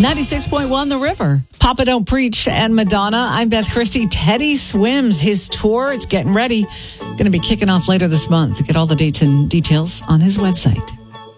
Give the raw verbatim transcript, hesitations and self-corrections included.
ninety-six point one The River. Papa Don't Preach and Madonna. I'm Beth Christie. Teddy Swims. His tour, it's getting ready. Going to be kicking off later this month. Get all the dates and details on his website.